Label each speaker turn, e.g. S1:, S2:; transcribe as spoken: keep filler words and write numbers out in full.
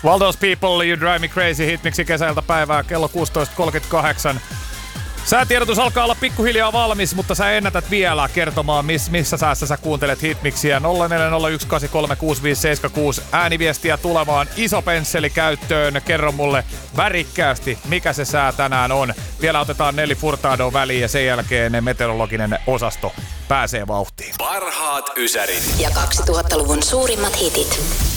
S1: Well those people, you drive me crazy, hitmiksi kesäiltä päivää kello kuusitoista kolmekymmentäkahdeksan. Säätiedotus alkaa olla pikkuhiljaa valmis, mutta sä ennätät vielä kertomaan, miss, missä säässä sä kuuntelet hitmiksiä. nolla neljä nolla yksi kahdeksan kolme kuusi viisi seitsemän kuusi ääniviestiä tulemaan, iso pensseli käyttöön. Kerro mulle värikkäästi, mikä se sää tänään on. Vielä otetaan Nelly Furtadoa väliin ja sen jälkeen meteorologinen osasto pääsee vauhtiin.
S2: Parhaat ysärit
S3: ja kaksituhattaluvun suurimmat hitit.